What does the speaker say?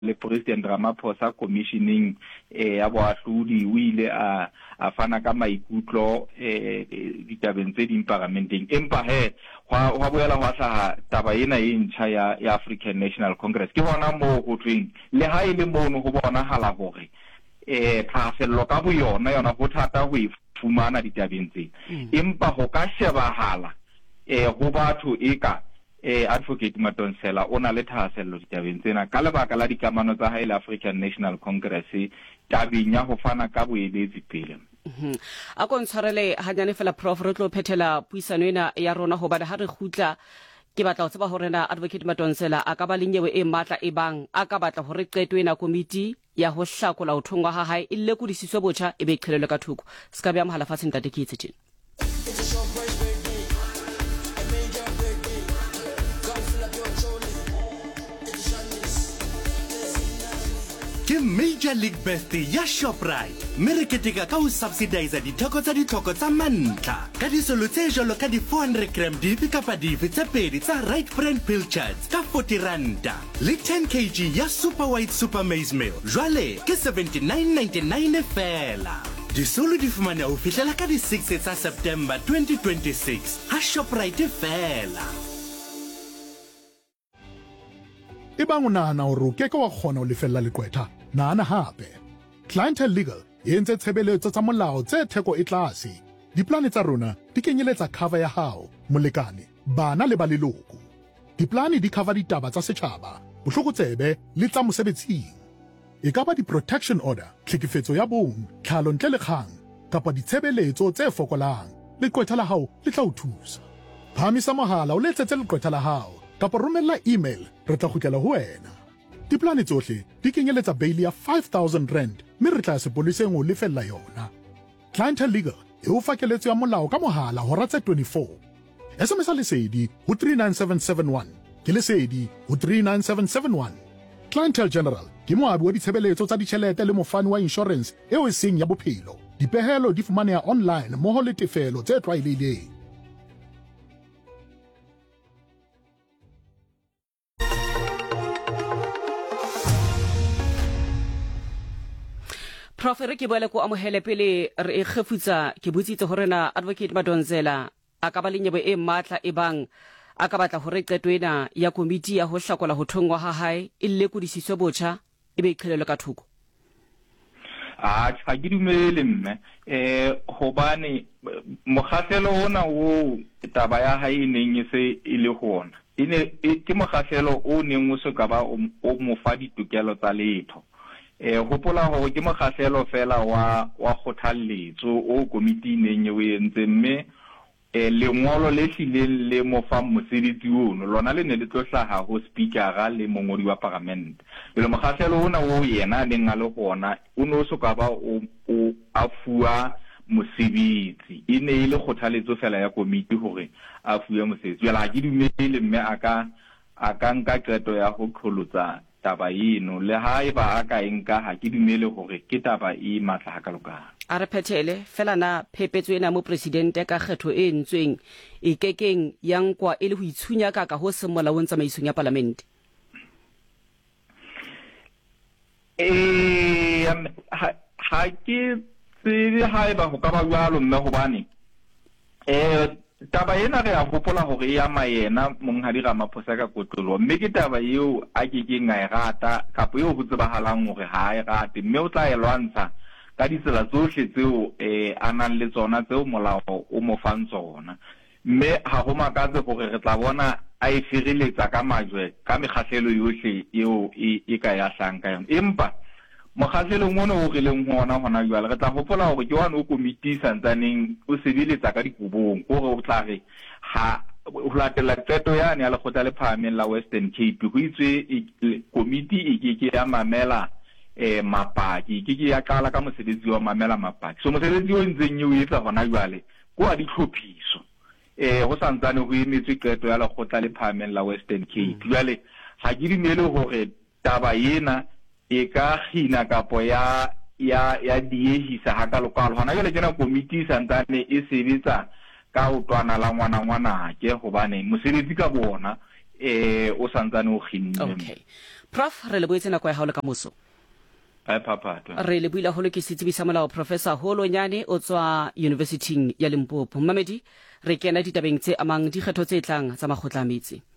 le President Ramaphosa commissioning ya boahlodi o ile a fana ka maikutlo ditabeng tse ding parlamenteng empa wa boela wa tla taba ena e ntjha ya African National Congress ke bona mo go tweng le ha ile mono go bona hala gore thasello ka bo yona go thata go ifumana ditabeng tse empa go ka shebahala go batho eka Advocate Madonsela o na le thasello ditabeng tsena ka lebaka la dikamano tsa hae le African National Congress tabeng ya go fana ka boeletsi pele a go ntshwarele hanyane fela prof re tlo phethela puisano ena ya rona go bana ha re khutla ke batla go tseba hore na Advocate Madonsela a ka ba lenyewe e matla e bang a ka batla hore qeto ena committee ya ho hlakola ho thongwa ha hae ille ku disiswe botjha e be qhelelo ka thuko ska bya mohala fatshe ntate ke itse tjena ke Major League Birthday ya Shoprite mme re keteka ka ho subsidize ditheko tsa ditlhoko tsa mantla ka disolo tse jalo ka di 400 gram dife kapa dife tse pedi tsa Right Brand Pilchards ka 40 randa le 10 kg ya Super White Super Maize Meal jwale ke 79.99 fela disolo di fumana ho fihlela ka di 6 tsa September 2026 ha Shoprite fela Ebang o nahana hore o keke wa kgona ho lefella leqwetha nahana hape Clientele Legal e entse tshebeletso tsa molao tse theko e tlase diplane tsa rona di kenyeletsa cover ya hao molekane bana le ba leloko diplane di cover ditaba tsa setjhaba bohlokotsebe le tsa mosebetsing e ka ba di protection order tlhekefetso ya bong tlhalo ntle le kgang kapa ditshebeletso tse fokolang leqwetha la hao le tla o thusa phamisa mohala o letsetse leqwetha la hao kapa romella email re tla kgutlela ho wena diplane tsohle di kenyeletsa bail ya 5,000 rand mme re tla sepoleseng ho lefella yona Clientele Legal e o fakeletso ya molao ka mohala hora tse 24 SMS lesedi ho 39771 ke lesedi ho 39771 Clientele General ke moabi wa ditshebeletso tsa ditjhelete le mofani wa insurance eo e seng ya bophelo dipehelo di fumaneha online moho le tefelo tse tlwaelehileng Prof re ke boele ko amohele pele re e khefutsa ke botsitse hore na Advocate Madonsela a ka ba lenyebo e matla e bang a ka batla hore qeto ena ya committee ya ho hlakola ho thongwa ha hae ille ku disiswe botjha e be qhelelo ka thuko ha ke dumele mme hobane mokgahlelo ona o taba ya hae neng e se ile hona ke mokgahlelo o neng o se ka ba o mo fa ditokelo tsa letho hopola hore ke mokgahlelo fela wa kgothalletso o committee neng o entse mme lengolo le hlileng le mo fa mosebetsi ono lona le ne le tlo hlaha ho speaker le mongodi wa parliament le mokgahlelo ona o yena le ngale hona o no so ka ba o afua mosebetsi ine ile kgothalletso fela ya committee hore a fuwe mosebetsi la ke dumele mme aka nka qeto ya ho qholotsa taba eno le haeba a ka enka ha ke dumele hore ke taba e matla hakaloka a re phethele fela na phepetso ena mo presidente ka kgetho e ntsweng e kekeng yankwa e le ho itshunya ka ho se molaong tsamaisong ya parlament ha ke tsebe haeba ho ka ba jwalo mme hobane taba ena re a gopola hore ya maena monghadi Ramaphosa ka kotlolo mme ke taba eo a ke nga e rata kapo eo ho tsebahalang hore ha e rate mme o tla e lwantsha ka ditsela tsohle tseo a nang le tsona tseo molao o mo fang tsona mme ha go makatse hore re tla bona a e firiletsa ka majwe ka mekgahlelo yohle eo e ka ya hlang ka yona empa mokgahlelong mona o releng hona jwale re tla hopola hore ke wana o committee santsaneng o sebeletsa ka dikubong hore o tla re ha ho latela qeto yane ya lekgotla le phahameng la Western Cape ho itswe committee e ke ya mamela mapaki ke ya qala ka mosebetsi wa mamela mapaki so mosebetsi o ntseng o etsa hona jwale go a ditlhophiso ho santsane ho emetswe qeto ya lekgotla le phahameng la Western Cape jwale ha ke dumele hore taba ena e ka khina kapo ya diehisa ha ka lokalo hona jwale tsena committee santane e sebetsa ka utwana la ngwana ke hobane mosebetsi ka bona o santsane o khinne okay Prof re le boetse nako ya hao le ka moso re le buile holo ke setsebi sa molao Professor Holonyane o tswa University ya Limpopo. Mamedi re kena ditabeng tse amang dikgetho tse tlang tsa makgotla a metsi.